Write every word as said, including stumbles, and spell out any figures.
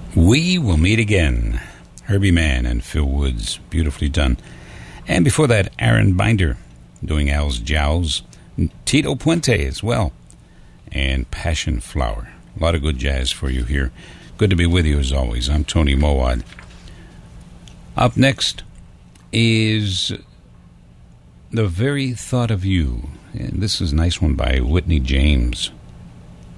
We Will Meet Again. Herbie Mann and Phil Woods. Beautifully done. And before that, Aaron Binder doing Al's Jowls. Tito Puente as well. And Passion Flower. A lot of good jazz for you here. Good to be with you as always. I'm Tony Mowad. Up next is The Very Thought of You. And this is a nice one by Whitney James.